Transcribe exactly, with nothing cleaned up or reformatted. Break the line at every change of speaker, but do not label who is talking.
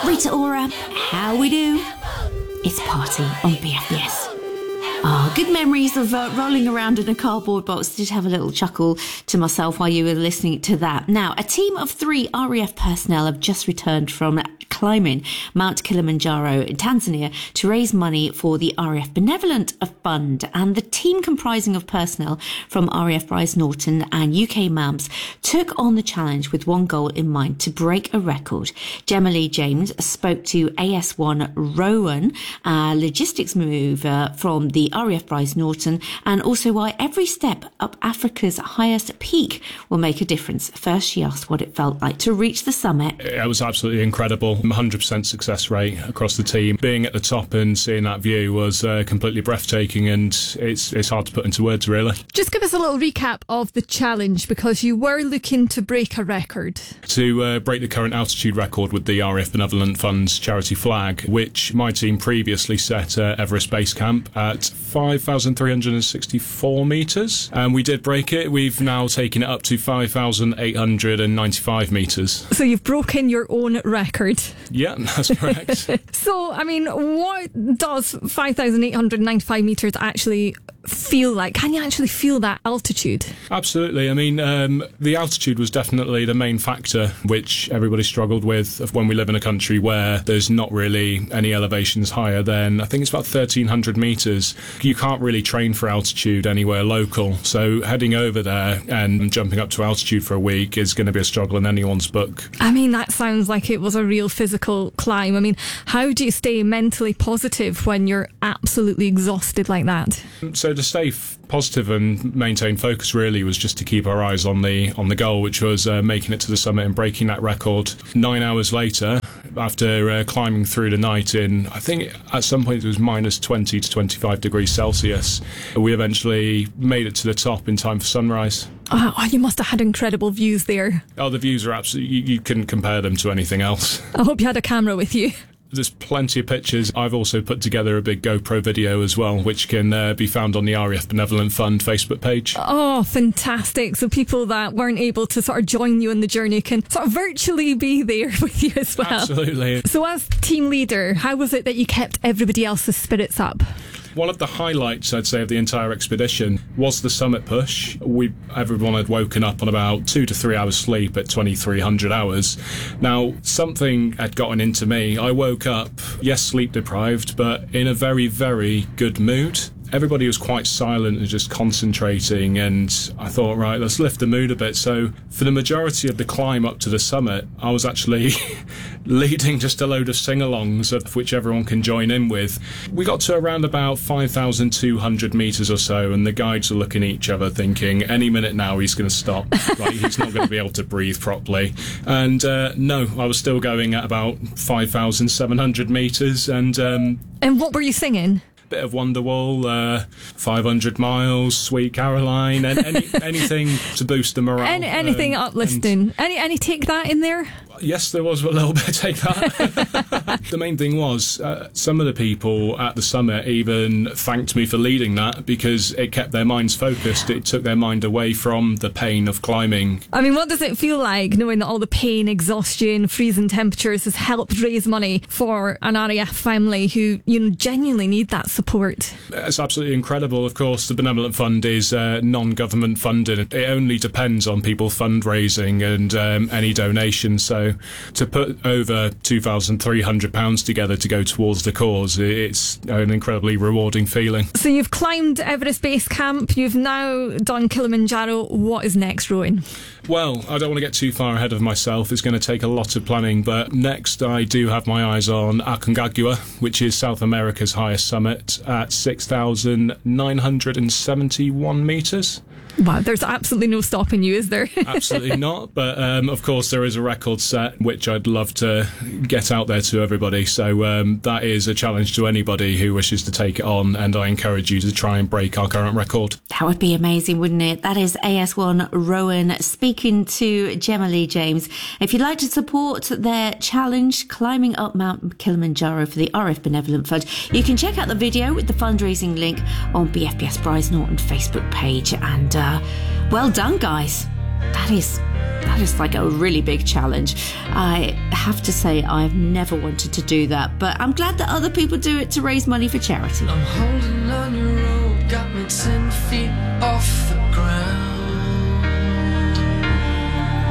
Rita Ora, how we do? It's Party on B F B S. Oh, good memories of uh, rolling around in a cardboard box. Did have a little chuckle to myself while you were listening to that. Now, a team of three R A F personnel have just returned from climbing Mount Kilimanjaro in Tanzania to raise money for the R A F Benevolent Fund. And the team, comprising of personnel from R A F Brize Norton and U K MAMPS, took on the challenge with one goal in mind: to break a record. Gemma Lee James spoke to A S one Rowan, a logistics mover from the R A F Brize Norton, and also why every step up Africa's highest peak will make a difference. First, she asked what it felt like to reach the summit.
It was absolutely incredible. one hundred percent success rate across the team. Being at the top and seeing that view was uh, completely breathtaking, and it's it's hard to put into words, really.
Just give us a little recap of the challenge, because you were looking to break a record.
To uh, break the current altitude record with the R A F Benevolent Fund's charity flag, which my team previously set at Everest Base Camp at five thousand three hundred sixty-four metres, and we did break it. We've now taken it up to five thousand eight hundred ninety-five metres.
So you've broken your own record.
Yeah, that's correct.
So, I mean, what does five thousand eight hundred ninety-five metres actually feel like? Can you actually feel that altitude?
Absolutely. I mean, um, the altitude was definitely the main factor which everybody struggled with of when we live in a country where there's not really any elevations higher than, I think it's about thirteen hundred metres. You can't really train for altitude anywhere local, so heading over there and jumping up to altitude for a week is going to be a struggle in anyone's book.
I mean, that sounds like it was a real physical climb. I mean, how do you stay mentally positive when you're absolutely exhausted like that?
So to stay f- positive and maintain focus really was just to keep our eyes on the on the goal, which was uh, making it to the summit and breaking that record. Nine hours later, after uh, climbing through the night in, I think at some point it was minus twenty to twenty-five degrees Celsius, we eventually made it to the top in time for sunrise.
Oh, you must have had incredible views there.
Oh, the views are absolutely, you, you couldn't compare them to anything else.
I hope you had a camera with you.
There's plenty of pictures. I've also put together a big GoPro video as well, which can uh, be found on the R A F Benevolent Fund Facebook page.
Oh, fantastic. So people that weren't able to sort of join you on the journey can sort of virtually be there with you as well.
Absolutely.
So as team leader, how was it that you kept everybody else's spirits up?
One of the highlights, I'd say, of the entire expedition was the summit push. We everyone had woken up on about two to three hours sleep at twenty-three hundred hours. Now, something had gotten into me. I woke up, yes, sleep deprived, but in a very, very good mood. Everybody was quite silent and just concentrating, and I thought, right, let's lift the mood a bit. So for the majority of the climb up to the summit, I was actually leading just a load of sing-alongs, of which everyone can join in with. We got to around about five thousand two hundred metres or so, and the guides are looking at each other thinking, any minute now he's going to stop. Like, he's not going to be able to breathe properly. And uh, no, I was still going at about five thousand seven hundred metres. And, um,
and what were you singing?
Bit of Wonderwall, uh, five hundred miles, Sweet Caroline, and any, anything to boost the morale.
Any, anything um, uplifting. Any, any take that in there?
Yes, there was a little bit of take that. The main thing was uh, some of the people at the summit even thanked me for leading that, because it kept their minds focused. It took their mind away from the pain of climbing.
I mean, what does it feel like knowing that all the pain, exhaustion, freezing temperatures has helped raise money for an R A F family who, you know, genuinely need that support?
It's absolutely incredible. Of course, the Benevolent Fund is uh, non-government funded. It only depends on people fundraising and um, any donations. So to put over two thousand three hundred pounds together to go towards the cause, it's an incredibly rewarding feeling.
So you've climbed Everest Base Camp, you've now done Kilimanjaro. What is next, Rowan?
Well, I don't want to get too far ahead of myself. It's going to take a lot of planning, but next I do have my eyes on Aconcagua, which is South America's highest summit at six thousand nine hundred seventy-one metres.
Wow, there's absolutely no stopping you, is there?
Absolutely not. But um, of course, there is a record set, which I'd love to get out there to everybody. So um, that is a challenge to anybody who wishes to take it on. And I encourage you to try and break our current record.
That would be amazing, wouldn't it? That is A S one Rowan speaking to Gemma Lee James. If you'd like to support their challenge, climbing up Mount Kilimanjaro for the R A F Benevolent Fund, you can check out the video with the fundraising link on B F B S Brize Norton Facebook page. And uh, well done, guys. That is That is like a really big challenge. I have to say I've never wanted to do that, but I'm glad that other people do it to raise money for charity.
I'm holding on your rope, got me ten feet off the